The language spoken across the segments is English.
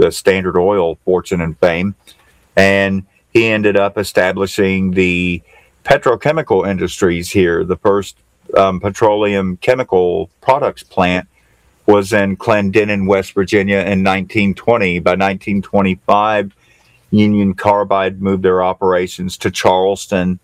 the Standard Oil fortune and fame. And he ended up establishing the petrochemical industries here. The first petroleum chemical products plant was in Clendenin, West Virginia in 1920. By 1925, Union Carbide moved their operations to Charleston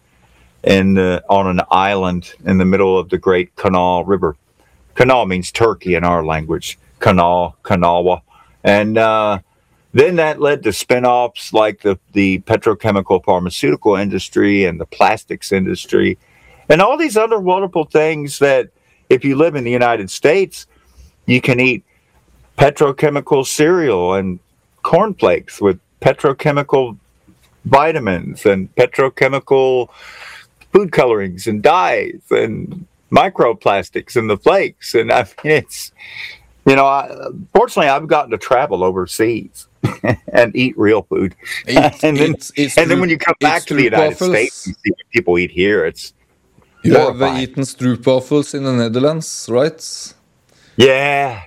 on an island in the middle of the Great Kanawha River. Kanawha means turkey in our language. Kanawha. And then that led to spin-offs like the petrochemical pharmaceutical industry and the plastics industry and all these other wonderful things that if you live in the United States, you can eat petrochemical cereal and cornflakes with petrochemical vitamins and petrochemical food colorings and dyes and microplastics in the flakes. And I mean, it's, fortunately, I've gotten to travel overseas and eat real food. And then when you come back to the United States and see what people eat here, it's you horrifying. Have eaten stroopwafels in the Netherlands, right? Yeah.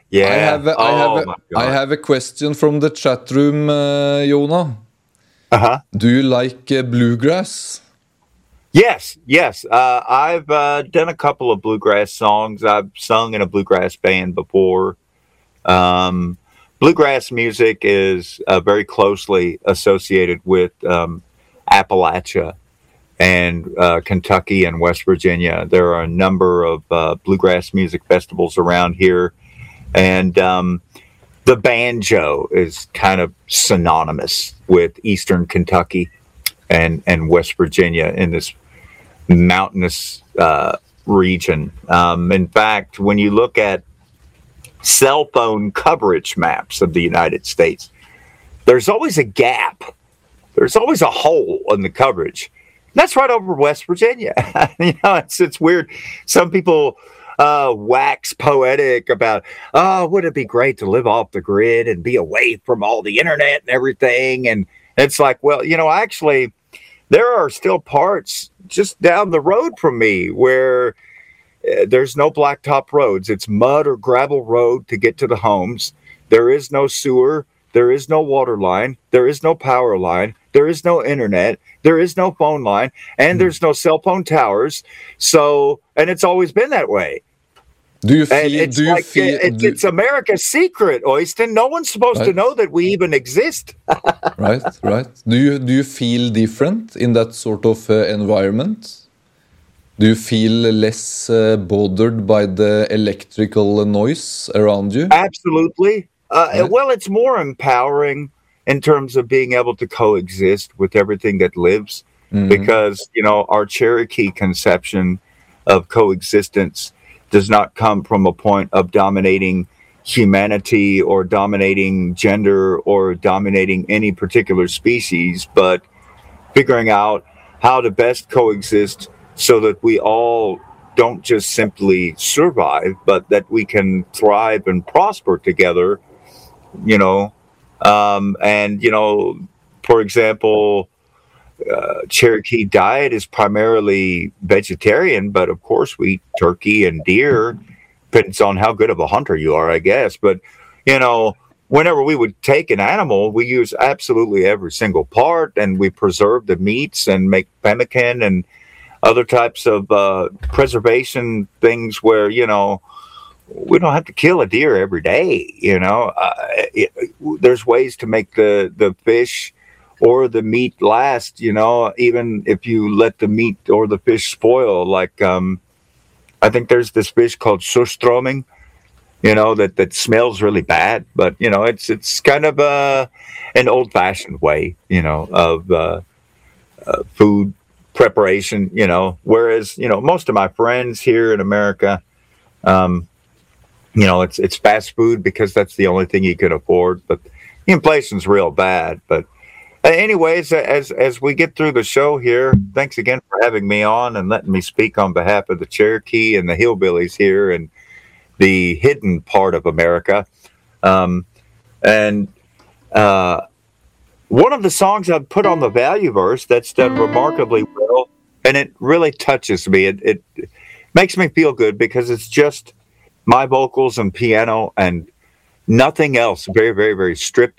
I have a question from the chat room, Jonah. Do you like bluegrass? Yes. I've done a couple of bluegrass songs. I've sung in a bluegrass band before. Bluegrass music is very closely associated with Appalachia and Kentucky and West Virginia. There are a number of bluegrass music festivals around here. And the banjo is kind of synonymous with Eastern Kentucky and West Virginia in this mountainous region. In fact, when you look at cell phone coverage maps of the United States, there's always a gap. There's always a hole in the coverage. That's right over West Virginia. It's weird. Some people wax poetic about, would it be great to live off the grid and be away from all the internet and everything? And it's like, well, actually, there are still parts just down the road from me where there's no blacktop roads. It's mud or gravel road to get to the homes. There is no sewer. There is no water line. There is no power line. There is no internet. There is no phone line. And there's no cell phone towers. So, and it's always been that way. It's America's secret, Øystein. No one's supposed to know that we even exist. Right. Do you feel different in that sort of environment? Do you feel less bothered by the electrical noise around you? Absolutely. Well, it's more empowering in terms of being able to coexist with everything that lives, because, our Cherokee conception of coexistence does not come from a point of dominating humanity or dominating gender or dominating any particular species, but figuring out how to best coexist so that we all don't just simply survive, but that we can thrive and prosper together, for example, Cherokee diet is primarily vegetarian, but of course we eat turkey and deer. Depends on how good of a hunter you are, I guess. But, whenever we would take an animal, we use absolutely every single part, and we preserve the meats and make pemmican and other types of preservation things where, we don't have to kill a deer every day. There's ways to make the fish or the meat last, even if you let the meat or the fish spoil. Like, I think there's this fish called surströmming, that smells really bad, but, it's kind of an old-fashioned way, of food preparation, whereas, most of my friends here in America, it's fast food because that's the only thing you can afford, but inflation's real bad. But anyways, as we get through the show here, thanks again for having me on and letting me speak on behalf of the Cherokee and the hillbillies here in the hidden part of America. One of the songs I've put on the Value Verse that's done remarkably well, and it really touches me. It makes me feel good because it's just my vocals and piano and nothing else. Very, very, very stripped